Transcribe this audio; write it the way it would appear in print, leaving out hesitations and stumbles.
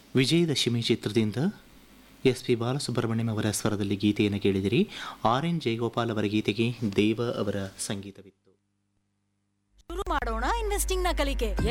ವಿಜಯದಶಮಿ ಚಿತ್ರದಿಂದ S P Balasubrahmanyam ಅವರ ಸ್ವರದಲ್ಲಿ ಗೀತೆಯನ್ನು ಕೇಳಿದಿರಿ. ಆರ್ ಎನ್ ಜಯಗೋಪಾಲ್ ಅವರ ಗೀತೆಗೆ ದೇವ ಅವರ ಸಂಗೀತವಿತ್ತು. ಶುರು ಮಾಡೋಣ ಇನ್ವೆಸ್ಟಿಂಗ್ ನ ಕಲಿಕೆ.